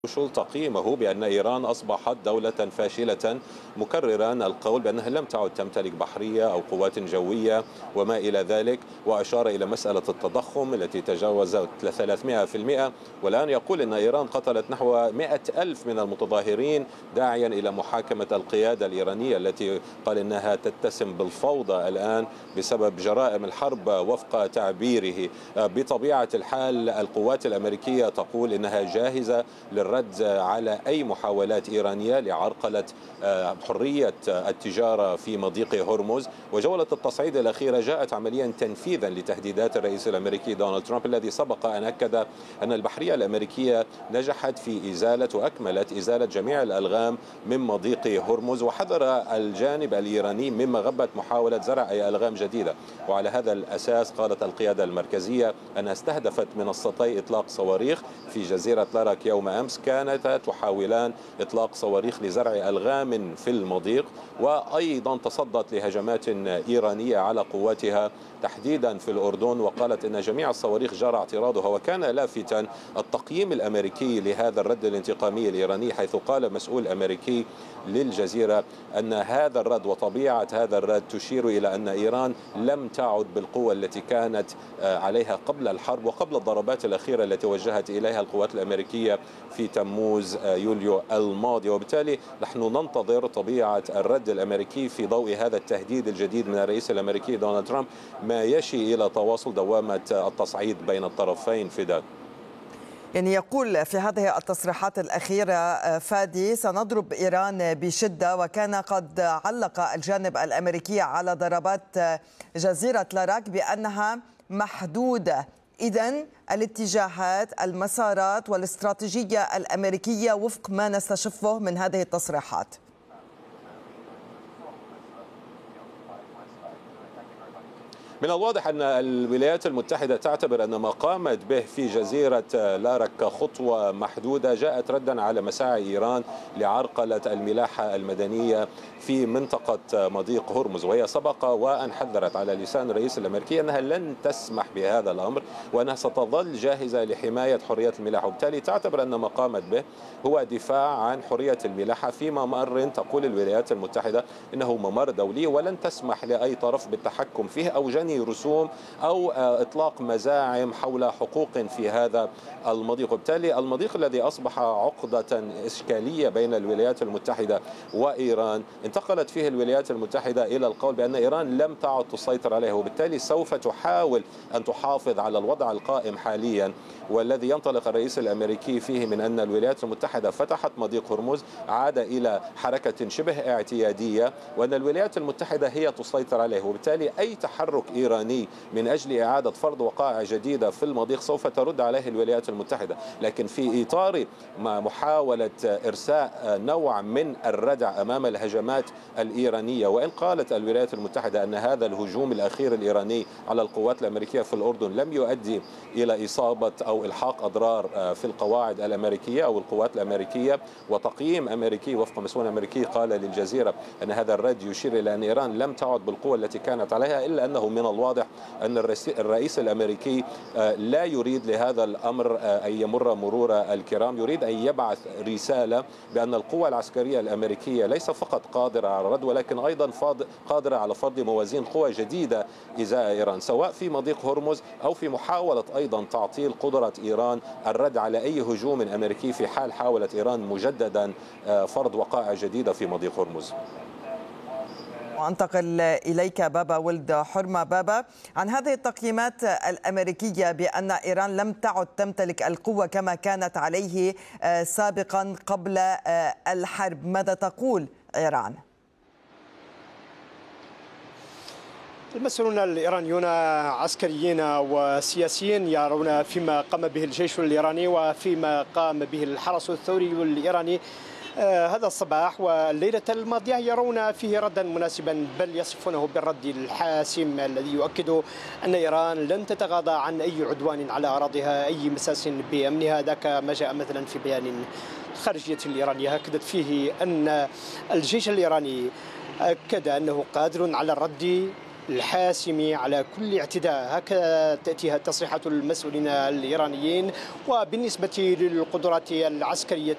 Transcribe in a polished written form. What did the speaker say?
تقييمه بأن إيران أصبحت دولة فاشلة، مكررا القول بأنها لم تعد تمتلك بحرية أو قوات جوية وما إلى ذلك، وأشار إلى مسألة التضخم التي تجاوزت 300%. والآن يقول أن إيران قتلت نحو 100,000 من المتظاهرين، داعيا إلى محاكمة القيادة الإيرانية التي قال أنها تتسم بالفوضى الآن بسبب جرائم الحرب وفق تعبيره. بطبيعة الحال القوات الأمريكية تقول أنها جاهزة للرد على أي محاولات إيرانية لعرقلة حرية التجارة في مضيق هرمز. وجولة التصعيد الأخيرة جاءت عمليا تنفيذا لتهديدات الرئيس الأمريكي دونالد ترامب، الذي سبق أن أكد أن البحرية الأمريكية نجحت في إزالة وأكملت إزالة جميع الألغام من مضيق هرمز، وحذر الجانب الإيراني من مغبة محاولة زرع أي ألغام جديدة. وعلى هذا الأساس قالت القيادة المركزية أنها استهدفت منصتي إطلاق صواريخ في جزيرة لاراك يوم أمس، كانتا تحاولان إطلاق صواريخ لزرع ألغام في المضيق، وأيضا تصدت لهجمات إيرانية على قواتها تحديدا في الأردن، وقالت أن جميع الصواريخ جرى اعتراضها. وكان لافتا التقييم الأمريكي لهذا الرد الانتقامي الإيراني، حيث قال مسؤول أمريكي للجزيرة أن هذا الرد وطبيعة هذا الرد تشير إلى أن إيران لم تعد بالقوة التي كانت عليها قبل الحرب وقبل الضربات الأخيرة التي وجهت إليها القوات الأمريكية في تموز يوليو الماضي. وبالتالي نحن ننتظر طبيعة الرد الأمريكي في ضوء هذا التهديد الجديد من الرئيس الأمريكي دونالد ترامب، ما يشي إلى تواصل دوامة التصعيد بين الطرفين. فداد يعني يقول في هذه التصريحات الأخيرة فادي: سنضرب إيران بشدة، وكان قد علق الجانب الأمريكي على ضربات جزيرة لاراك بأنها محدودة. إذن الاتجاهات، المسارات والاستراتيجية الأمريكية وفق ما نستشفه من هذه التصريحات. من الواضح أن الولايات المتحدة تعتبر أن ما قامت به في جزيرة لاراك خطوة محدودة جاءت ردا على مساعي إيران لعرقلة الملاحة المدنية في منطقة مضيق هرمز، وهي سبق وأن حذرت على لسان الرئيس الأمريكي أنها لن تسمح بهذا الأمر وأنها ستظل جاهزة لحماية حرية الملاحة. وبالتالي تعتبر أن ما قامت به هو دفاع عن حرية الملاحة في ممر تقول الولايات المتحدة إنه ممر دولي ولن تسمح لأي طرف بالتحكم فيه أو جني رسوم أو إطلاق مزاعم حول حقوق في هذا المضيق. وبالتالي المضيق الذي أصبح عقدة إشكالية بين الولايات المتحدة وإيران، انتقلت فيه الولايات المتحدة إلى القول بأن إيران لم تعد تسيطر عليه، وبالتالي سوف تحاول أن تحافظ على الوضع القائم حاليا والذي ينطلق الرئيس الأمريكي فيه من أن الولايات المتحدة فتحت مضيق هرمز، عاد إلى حركة شبه اعتيادية وأن الولايات المتحدة هي تسيطر عليه. وبالتالي أي تحرك إيراني من أجل إعادة فرض وقائع جديدة في المضيق سوف ترد عليه الولايات المتحدة، لكن في إطار محاولة إرساء نوع من الردع أمام الهجمات الإيرانية. وإن قالت الولايات المتحدة أن هذا الهجوم الأخير الإيراني على القوات الأمريكية في الأردن لم يؤدي إلى إصابة أو إلحاق أضرار في القواعد الأمريكية أو القوات الأمريكية، وتقييم أمريكي وفق مسؤول أمريكي قال للجزيرة أن هذا الرد يشير إلى أن إيران لم تعد بالقوة التي كانت عليها، إلا أنه من الواضح أن الرئيس الأمريكي لا يريد لهذا الأمر أن يمر مرور الكرام، يريد أن يبعث رسالة بأن القوة العسكرية الأمريكية ليس فقط قادرة على الرد ولكن أيضا قادرة على فرض موازين قوى جديدة إزاء إيران، سواء في مضيق هرمز أو في محاولة أيضا تعطيل قدرة إيران الرد على أي هجوم أمريكي في حال حاولت إيران مجددا فرض وقائع جديدة في مضيق هرمز. وأنتقل إليك بابا ولد حرمة. بابا، عن هذه التقييمات الأمريكية بأن إيران لم تعد تمتلك القوة كما كانت عليه سابقا قبل الحرب، ماذا تقول إيران؟ المسؤولون الإيرانيون عسكريين وسياسيين يرون فيما قام به الجيش الإيراني وفيما قام به الحرس الثوري الإيراني هذا الصباح والليلة الماضية يرون فيه ردا مناسبا، بل يصفونه بالرد الحاسم الذي يؤكد أن إيران لن تتغاضى عن أي عدوان على أراضيها، أي مساس بأمنها. ذاك ما جاء مثلا في بيان الخارجية الإيرانية أكدت فيه أن الجيش الإيراني أكد أنه قادر على الرد الحاسم على كل اعتداء. هكذا تأتيها تصريحات المسؤولين الإيرانيين. وبالنسبة للقدرات العسكرية